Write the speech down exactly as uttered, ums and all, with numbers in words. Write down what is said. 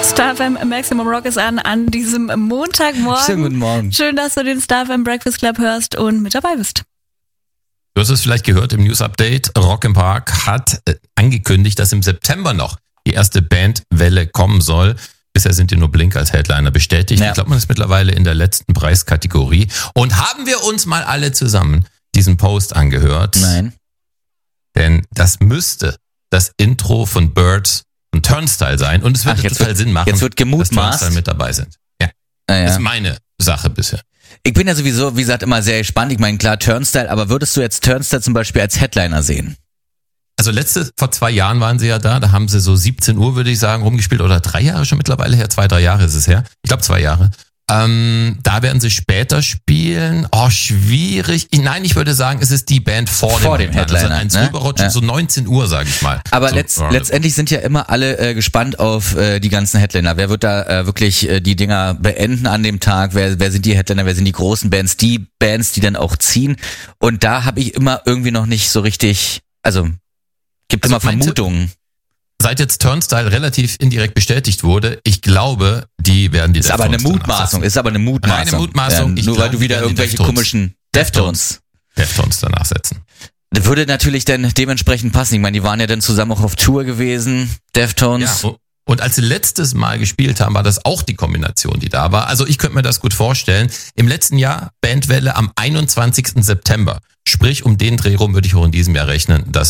Star F M Maximum Rock ist an, an diesem Montagmorgen. Schönen guten Morgen. Schön, dass du den Star F M Breakfast Club hörst und mit dabei bist. Du hast es vielleicht gehört im News Update. Rock im Park hat äh, angekündigt, dass im September noch die erste Bandwelle kommen soll. Bisher sind die nur Blink als Headliner bestätigt. Ja. Ich glaube, man ist mittlerweile in der letzten Preiskategorie. Und haben wir uns mal alle zusammen diesen Post angehört? Nein. Denn das müsste das Intro von Birds und Turnstile sein. Und es würde Ach, total wird, Sinn machen, jetzt wird gemutmaßt, dass Turnstile mit dabei sind. Ja. Ah, ja. Das ist meine Sache bisher. Ich bin ja sowieso, wie gesagt, immer sehr gespannt. Ich meine, klar, Turnstile, aber würdest du jetzt Turnstile zum Beispiel als Headliner sehen? Also letzte, vor zwei Jahren waren sie ja da, da haben sie so siebzehn Uhr, würde ich sagen, rumgespielt, oder drei Jahre schon mittlerweile her, zwei, drei Jahre ist es her. Ich glaube zwei Jahre. Ähm, da werden sie später spielen. Oh, schwierig. Ich, nein, ich würde sagen, es ist die Band vor, vor dem, dem Headliner. Also ne? Rüberrutschen, ja. so neunzehn Uhr, sage ich mal. Aber so, letzt, oh, letztendlich sind ja immer alle äh, gespannt auf äh, die ganzen Headliner. Wer wird da äh, wirklich äh, die Dinger beenden an dem Tag? Wer, wer sind die Headliner? Wer sind die großen Bands? Die Bands, die dann auch ziehen. Und da habe ich immer irgendwie noch nicht so richtig, also gibt also immer Vermutungen. Tipp, seit jetzt Turnstile relativ indirekt bestätigt wurde, ich glaube, die werden die Ist aber eine Mutmaßung, ist aber eine Mutmaßung. Eine Mutmaßung. Ja, nur weil du wieder irgendwelche komischen Deftones. Deftones danach setzen. Das würde natürlich dann dementsprechend passen. Ich meine, die waren ja dann zusammen auch auf Tour gewesen, Deftones. Ja, und als sie letztes Mal gespielt haben, war das auch die Kombination, die da war. Also ich könnte mir das gut vorstellen. Im letzten Jahr Bandwelle am einundzwanzigsten September. Sprich, um den Dreh rum würde ich auch in diesem Jahr rechnen, dass